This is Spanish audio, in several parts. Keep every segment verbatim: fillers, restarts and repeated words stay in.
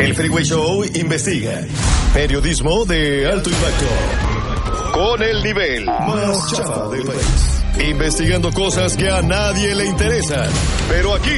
El Freeway Show investiga. Periodismo de alto impacto. Con el nivel más chafa del país. Investigando cosas que a nadie le interesan. Pero aquí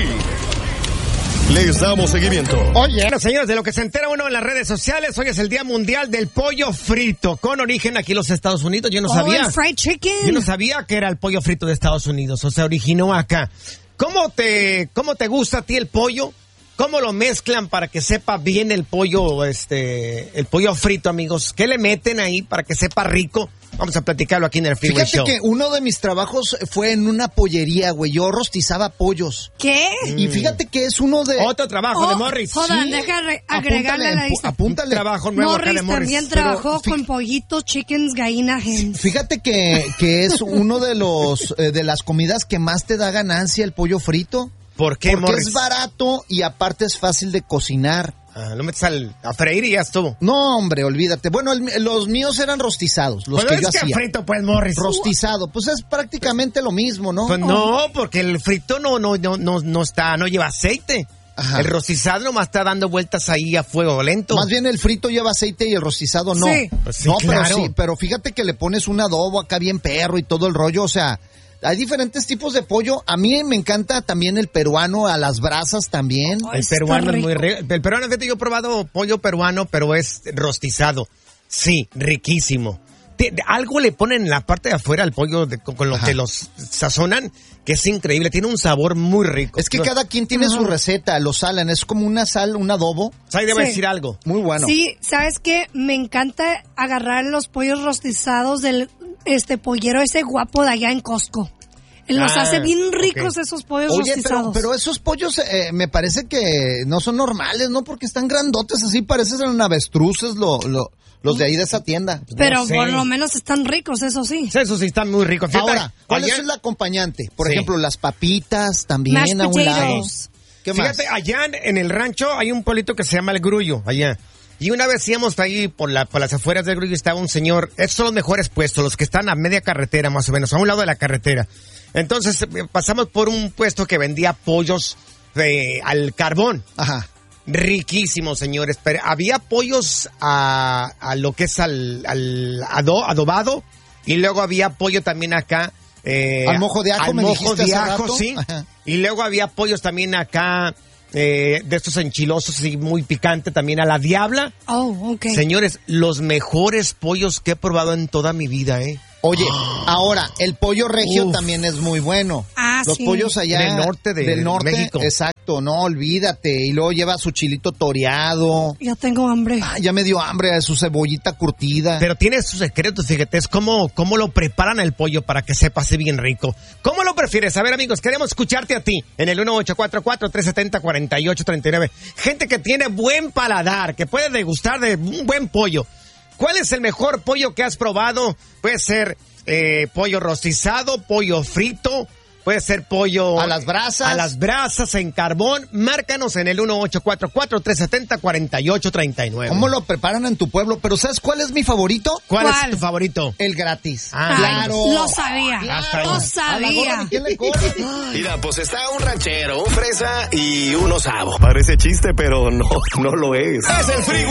les damos seguimiento. Oye, bueno, señores, de lo que se entera uno en las redes sociales, hoy es el Día Mundial del Pollo Frito, con origen aquí en los Estados Unidos. Yo no oh, sabía. El fried chicken. Yo no sabía que era el pollo frito de Estados Unidos, o sea, originó acá. ¿Cómo te, cómo te gusta a ti el pollo? ¿Cómo lo mezclan para que sepa bien el pollo, este, el pollo frito, amigos? ¿Qué le meten ahí para que sepa rico? Vamos a platicarlo aquí en el Freeway Fíjate Show. que uno de mis trabajos fue en una pollería, güey. Yo rostizaba pollos. ¿Qué? Y fíjate que es uno de... Otro trabajo oh, de Morris. Jodan, Sí. deja re- agregarle a la lista. Apúntale. Trabajo nuevo acá Morris de Morris. también Pero, trabajó fí- con pollitos, chickens, gallina, hens. Fíjate que, que es uno de los eh, de las comidas que más te da ganancia, el pollo frito. ¿Por qué, Porque Morris? es barato y aparte es fácil de cocinar. Ah, lo metes al, a freír y ya estuvo. No, hombre, olvídate. Bueno, el- los míos eran rostizados, los Pues que es yo que hacía. frito, pues, Morris. Rostizado, pues es prácticamente lo mismo, ¿no? Pues no, porque el frito no, no, no, no, no está, no lleva aceite. Ajá. El rostizado nomás está dando vueltas ahí a fuego lento. Más bien el frito lleva aceite y el rostizado no. Sí. Pues sí, no, claro. pero sí, pero fíjate que le pones un adobo acá bien perro y todo el rollo, o sea, hay diferentes tipos de pollo. A mí me encanta también el peruano a las brasas también. Ay, El está peruano es muy rico. rico. El peruano, fíjate, yo he probado pollo peruano, pero es rostizado. Sí, riquísimo. Te- de- algo le ponen en la parte de afuera al pollo de- con, con lo Ajá. que los sazonan, que es increíble. Tiene un sabor muy rico. Es que No, cada quien tiene su receta, lo salan, es como una sal, un adobo, Ahí debe Sí. decir algo. muy bueno. Sí, ¿sabes qué? Me encanta agarrar los pollos rostizados del este pollero ese guapo de allá en Costco. Él los Ah, hace bien ricos ok. esos pollos Oye, pero, rostizados. pero esos pollos eh, me parece que no son normales, ¿no? Porque están grandotes, así parecen avestruces lo, lo, los de ahí de esa tienda. Pero no sé. por lo menos están ricos, eso sí. Eso sí está muy rico. Fíjate, Ahora, ¿cuál ayer- es el acompañante? Por Sí. ejemplo, las papitas también Mashed a un lado. potatoes. ¿Qué más? Fíjate, allá en, en el rancho hay un pueblito que se llama El Grullo, allá. Y una vez íbamos ahí por, la, por las afueras del Grullo, estaba un señor. Estos son los mejores puestos, los que están a media carretera más o menos, a un lado de la carretera. Entonces eh, pasamos por un puesto que vendía pollos eh, al carbón. Ajá. Riquísimos, señores. Pero había pollos a, a lo que es al, al ado- adobado. Y luego había pollo también acá. Eh, Al mojo de ajo, al me mojo dijiste de hace ajo, rato. sí. Ajá. Y luego había pollos también acá, eh, de estos enchilosos y muy picante también a la diabla. Oh, ok. Señores, los mejores pollos que he probado en toda mi vida, ¿eh? Oye, ahora, el pollo regio Uf. también es muy bueno. Ah, Los sí. pollos allá Del norte de del norte, México. exacto, no, olvídate. Y luego lleva su chilito toreado. Ya tengo hambre. Ah, ya me dio hambre, su cebollita curtida. Pero tiene sus secretos, fíjate, es como, cómo lo preparan el pollo para que sepa así bien rico. ¿Cómo lo prefieres? A ver, amigos, queremos escucharte a ti en el uno ocho cuatro cuatro, tres siete cero, cuatro ocho tres nueve. Gente que tiene buen paladar, que puede degustar de un buen pollo. ¿Cuál es el mejor pollo que has probado? Puede ser eh, pollo rostizado, pollo frito, puede ser pollo... A las brasas. A las brasas, en carbón. Márcanos en el uno ocho cuatro cuatro, tres siete cero, cuatro ocho tres nueve. ¿Cómo lo preparan en tu pueblo? Pero ¿sabes cuál es mi favorito? ¿Cuál, ¿Cuál? es tu favorito? El gratis. Ah, claro. Lo sabía. Claro. Lo A la gorra, sabía. ¿ni quién le corre? Mira, pues está un ranchero, un fresa y un osavo. Parece chiste, pero no, no lo es. Es el Freeway